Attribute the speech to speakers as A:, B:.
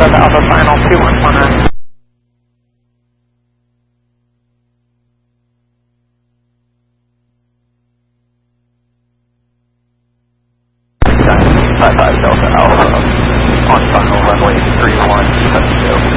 A: Delta Alpha final 2119. Five Delta Alpha on final runway 3172.